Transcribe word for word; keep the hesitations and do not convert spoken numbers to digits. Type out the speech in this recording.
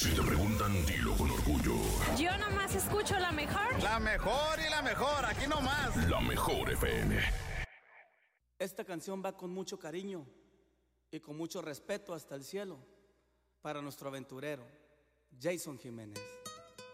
Si te preguntan, dilo con orgullo. Yo nomás escucho la mejor. La mejor y la mejor, aquí nomás. La mejor F M. Esta canción va con mucho cariño y con mucho respeto hasta el cielo para nuestro aventurero, Jason Jiménez.